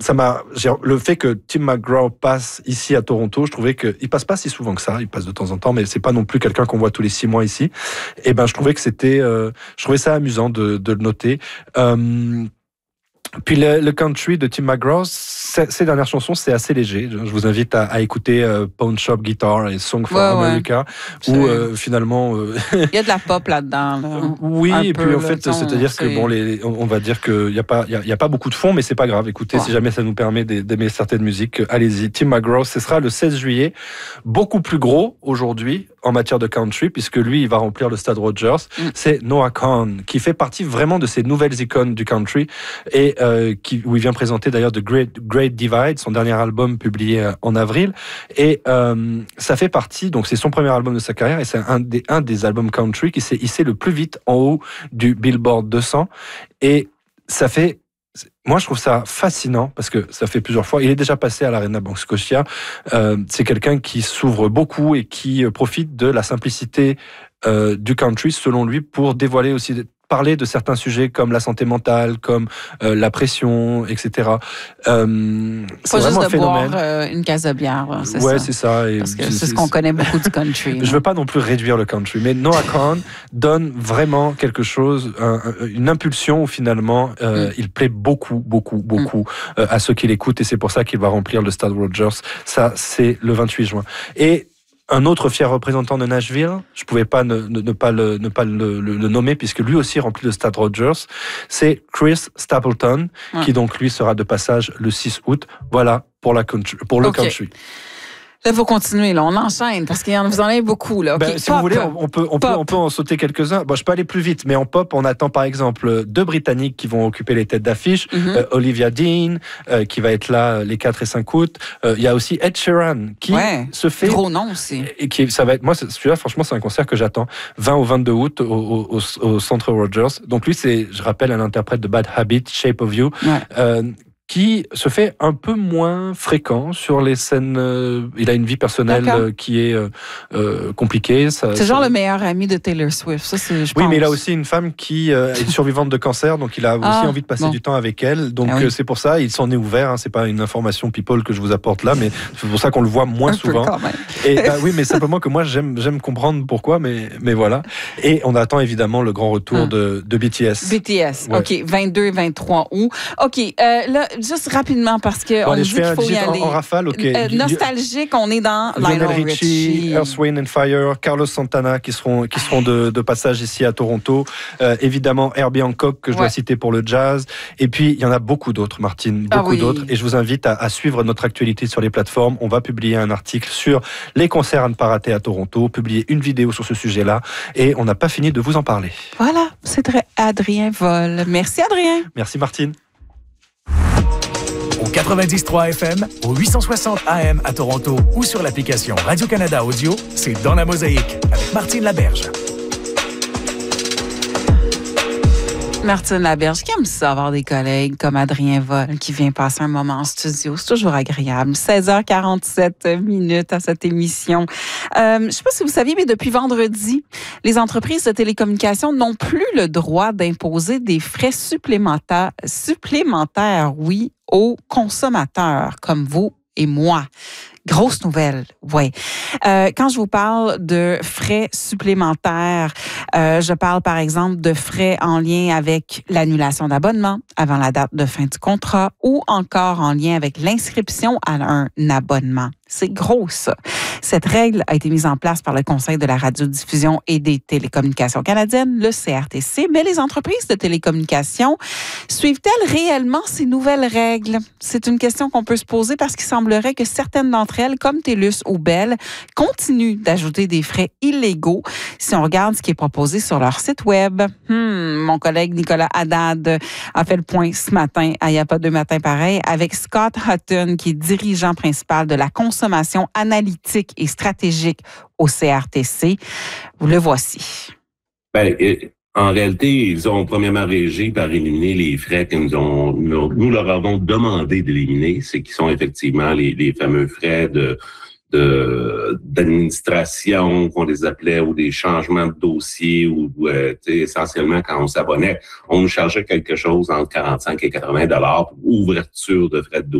le fait que Tim McGraw passe ici à Toronto, je trouvais qu'il passe pas si souvent que ça, il passe de temps en temps, mais c'est pas non plus quelqu'un qu'on voit tous les 6 mois ici. Et je trouvais que je trouvais ça amusant de le noter. Puis le country de Tim McGraw, ces dernières chansons, c'est assez léger. Je vous invite à écouter Pawn Shop Guitar et Song for America, où finalement... il y a de la pop là-dedans. Là. Oui, et puis en fait, c'est-à-dire que on va dire qu'il y a pas beaucoup de fond, mais c'est pas grave. Écoutez, si jamais ça nous permet d'aimer certaines musiques, allez-y. Tim McGraw, ce sera le 16 juillet. Beaucoup plus gros aujourd'hui en matière de country, puisque lui, il va remplir le Stade Rogers. C'est Noah Kahan, qui fait partie vraiment de ces nouvelles icônes du country, et où il vient présenter d'ailleurs The Great Divide, son dernier album publié en avril. Et ça fait partie, donc c'est son premier album de sa carrière, et c'est un des albums country qui s'est hissé le plus vite en haut du Billboard 200. Et moi, je trouve ça fascinant parce que ça fait plusieurs fois. Il est déjà passé à l'Arena Bank Scotia. C'est quelqu'un qui s'ouvre beaucoup et qui profite de la simplicité du country, selon lui, pour dévoiler aussi, parler de certains sujets comme la santé mentale, comme la pression, etc. C'est vraiment un phénomène. Boire une case de bière, c'est ça. Ouais, c'est ça. Et parce que c'est ce qu'on connaît beaucoup du country. Je veux pas non plus réduire le country, mais Noah Kahan donne vraiment quelque chose, une impulsion où finalement il plaît beaucoup à ceux qui l'écoutent, et c'est pour ça qu'il va remplir le Stade Rogers. Ça, c'est le 28 juin. Et un autre fier représentant de Nashville, je pouvais pas ne pas le nommer, puisque lui aussi remplit le Stade Rogers, c'est Chris Stapleton, qui donc lui sera de passage le 6 août. Voilà pour le country. Là, il faut continuer, là. On enchaîne, parce qu'il vous en avez beaucoup, là. Okay. Si vous voulez, on peut en sauter quelques-uns. Je peux aller plus vite, mais en pop, on attend par exemple 2 Britanniques qui vont occuper les têtes d'affiche. Olivia Dean, qui va être là les 4 et 5 août. Il y a aussi Ed Sheeran, qui se fait... Gros nom aussi. Et ça va être... Moi, celui-là, franchement, c'est un concert que j'attends. 20 au 22 août au Centre Rogers. Donc lui, c'est, je rappelle, un interprète de Bad Habit, Shape of You. Qui se fait un peu moins fréquent sur les scènes. Il a une vie personnelle qui est compliquée. C'est genre le meilleur ami de Taylor Swift, ça, je pense. Mais il a aussi une femme qui est survivante de cancer, donc il a aussi envie de passer du temps avec elle. Donc c'est pour ça, il s'en est ouvert. C'est pas une information people que je vous apporte là, mais c'est pour ça qu'on le voit moins souvent. Et oui, mais simplement que moi j'aime comprendre pourquoi, mais voilà. Et on attend évidemment le grand retour de BTS. BTS, OK, 22 et 23 août. OK, là, juste rapidement, parce qu'on dit qu'il faut y aller. En rafale, OK. Nostalgique, on est dans Lionel Richie, Earth, Wind and Fire, Carlos Santana qui seront de passage ici à Toronto. Évidemment, Herbie Hancock, que je dois citer pour le jazz. Et puis, il y en a beaucoup d'autres, Martine, beaucoup d'autres. Et je vous invite à suivre notre actualité sur les plateformes. On va publier un article sur les concerts à ne pas rater à Toronto, publier une vidéo sur ce sujet-là. Et on n'a pas fini de vous en parler. Voilà, c'est Adrien Vol. Merci, Adrien. Merci, Martine. Au 90.3 FM, au 860 AM à Toronto ou sur l'application Radio-Canada Audio, c'est Dans la Mosaïque avec Martine Laberge. Martine Laberge, qui aime ça, avoir des collègues comme Adrien Vol qui vient passer un moment en studio. C'est toujours agréable. 16h47 à cette émission. Je ne sais pas si vous saviez, mais depuis vendredi, les entreprises de télécommunications n'ont plus le droit d'imposer des frais supplémentaires, oui, aux consommateurs comme vous et moi. Grosse nouvelle, oui. Quand je vous parle de frais supplémentaires, je parle par exemple de frais en lien avec l'annulation d'abonnement avant la date de fin du contrat ou encore en lien avec l'inscription à un abonnement. C'est gros, ça. Cette règle a été mise en place par le Conseil de la radiodiffusion et des télécommunications canadiennes, le CRTC, mais les entreprises de télécommunications suivent-elles réellement ces nouvelles règles? C'est une question qu'on peut se poser parce qu'il semblerait que certaines d'entre elles, comme TELUS ou Bell, continuent d'ajouter des frais illégaux si on regarde ce qui est proposé sur leur site web. Mon collègue Nicolas Haddad a fait le point ce matin, il n'y a pas deux matins pareil, avec Scott Hutton, qui est dirigeant principal de la consommation analytique et stratégique au CRTC. Le voici. En réalité, ils ont premièrement régi par éliminer les frais que nous leur avons demandé d'éliminer, c'est qui sont effectivement les fameux frais d'administration qu'on les appelait, ou des changements de dossier, ou essentiellement quand on s'abonnait, on nous chargeait quelque chose entre 45 et 80 $ pour ouverture de frais de dossier.